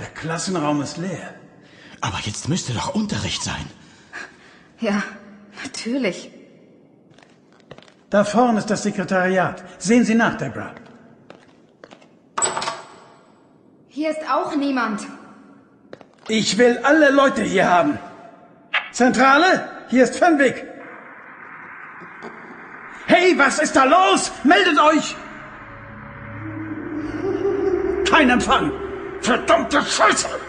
Klassenraum ist leer. Aber jetzt müsste doch Unterricht sein. Ja, natürlich. Da vorne ist das Sekretariat. Sehen Sie nach, Deborah. Hier ist auch niemand. Ich will alle Leute hier haben. Zentrale, hier ist Fenwick. Hey, was ist da los? Meldet euch! Kein Empfang! Verdammte Scheiße!